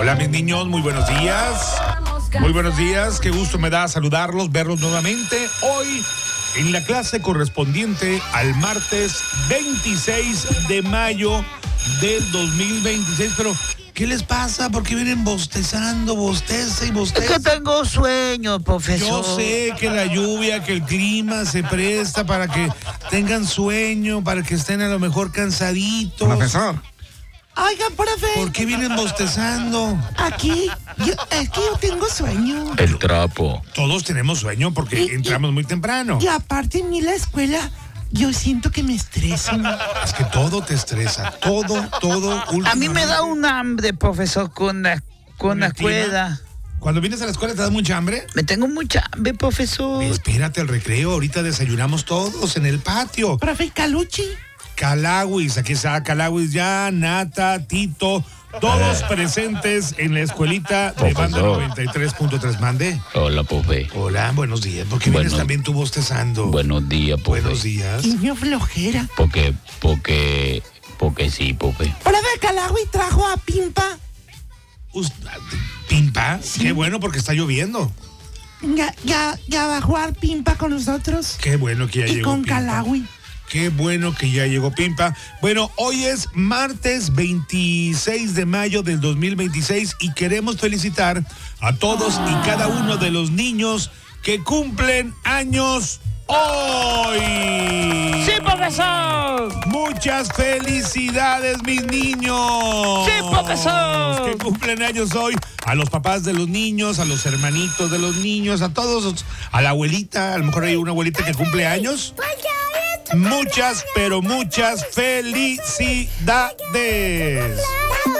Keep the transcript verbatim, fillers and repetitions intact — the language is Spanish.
Hola, mis niños, muy buenos días. Muy buenos días, qué gusto me da saludarlos, verlos nuevamente. Hoy en la clase correspondiente al martes veintiséis de mayo del dos mil veintiséis. Pero, ¿qué les pasa? ¿Por qué vienen bostezando, bosteza y bosteza? Es que tengo sueño, profesor. Yo sé que la lluvia, que el clima se presta para que tengan sueño, para que estén a lo mejor cansaditos. Profesor. Oigan, profe. ¿Por qué vienen bostezando? Aquí, yo, es que yo tengo sueño. El trapo. Todos tenemos sueño porque Y- y- entramos muy temprano. Y aparte en mí la escuela, yo siento que me estreso. Es que todo te estresa, todo, todo. A mí me da últimamente. un hambre, profesor, con la, con la el clima? escuela. Cuando vienes a la escuela, ¿te da mucha hambre? Me tengo mucha hambre, profesor. Espérate al recreo, ahorita desayunamos todos en el patio. Profe Caluchi. Calawis, aquí está Calawis ya, Nata, Tito, todos presentes en la escuelita de Banda Profesor. noventa y tres punto tres. Mande. Hola, profe. Hola, buenos días. ¿Por qué vienes Bueno. también tú bostezando? Buenos días, profe. Buenos días. Niño flojera. Porque, porque, porque sí, profe. Profe Calagui trajo a Pimpa. Us- ¿Pimpa? Qué bueno porque está lloviendo. Ya, ya, ya va a jugar Pimpa con nosotros. Qué bueno que ya Y llegó con Pimpa. Calagui. Qué bueno que ya llegó Pimpa. Bueno, hoy es martes veintiséis de mayo del dos mil veintiséis y queremos felicitar a todos y cada uno de los niños que cumplen años hoy. ¡Sí, profesor! Muchas felicidades, mis niños. ¡Sí, profesor! Que cumplen años hoy. A los papás de los niños, a los hermanitos de los niños, a todos, a la abuelita. A lo mejor hay una abuelita que cumple años. Muchas, pero muchas felicidades.